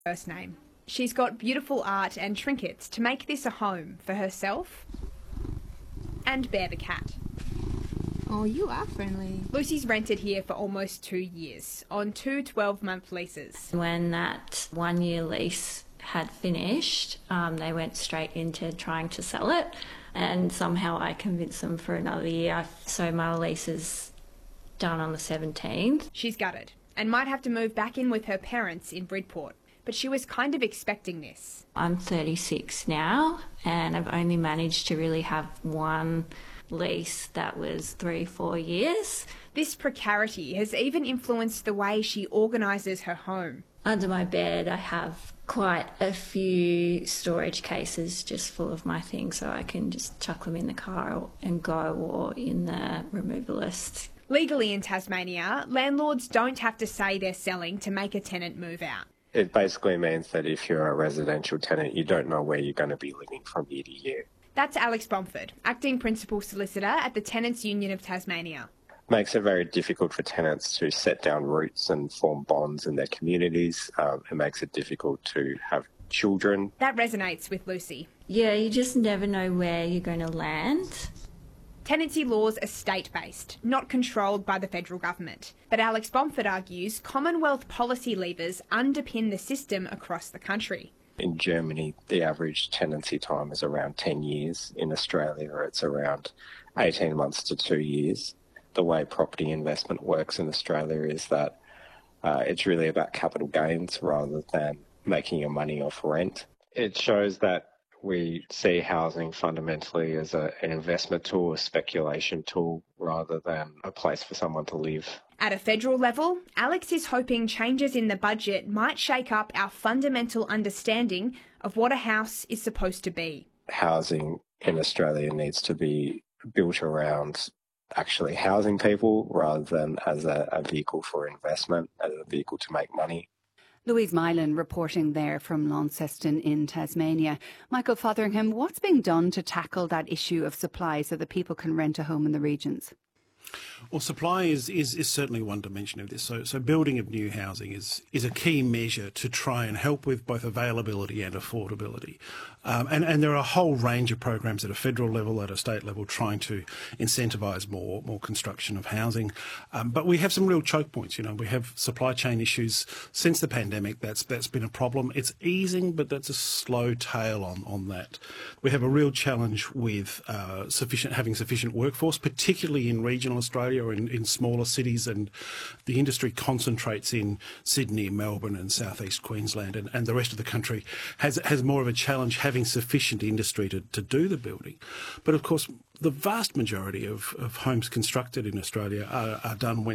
first name. She's got beautiful art and trinkets to make this a home for herself and Bear the cat. Oh, you are friendly. Lucy's rented here for almost 2 years on two 12-month leases. When that 1 year lease had finished, they went straight into trying to sell it, and somehow I convinced them for another year. So my lease is done on the 17th. She's gutted and might have to move back in with her parents in Bridport, but she was kind of expecting this. I'm 36 now, and I've only managed to really have one lease that was 3-4 years. This precarity has even influenced the way she organises her home. Under my bed I have quite a few storage cases just full of my things, so I can just chuck them in the car and go, or in the removalist. Legally in Tasmania, landlords don't have to say they're selling to make a tenant move out. It basically means that if you're a residential tenant, you don't know where you're going to be living from year to year. That's Alex Bomford, Acting Principal Solicitor at the Tenants Union of Tasmania. Makes it very difficult for tenants to set down roots and form bonds in their communities. It makes it difficult to have children. That resonates with Lucy. Yeah, you just never know where you're going to land. Tenancy laws are state-based, not controlled by the federal government. But Alex Bomford argues Commonwealth policy levers underpin the system across the country. In Germany, the average tenancy time is around 10 years. In Australia, it's around 18 months to 2 years. The way property investment works in Australia is that it's really about capital gains rather than making your money off rent. It shows that we see housing fundamentally as an investment tool, a speculation tool, rather than a place for someone to live. At a federal level, Alex is hoping changes in the budget might shake up our fundamental understanding of what a house is supposed to be. Housing in Australia needs to be built around actually housing people rather than as a vehicle for investment, as a vehicle to make money. Louise Mylan reporting there from Launceston in Tasmania. Michael Fotheringham, what's being done to tackle that issue of supply so that people can rent a home in the regions? Well, supply is certainly one dimension of this. So building of new housing is a key measure to try and help with both availability and affordability. And there are a whole range of programs at a federal level, at a state level, trying to incentivise more construction of housing. But we have some real choke points. You know, we have supply chain issues since the pandemic. That's been a problem. It's easing, but that's a slow tail on that. We have a real challenge with having sufficient workforce, particularly in regional Australia or in smaller cities, and the industry concentrates in Sydney, Melbourne and southeast Queensland, and the rest of the country has more of a challenge having sufficient industry to do the building. But of course, the vast majority of homes constructed in Australia are done when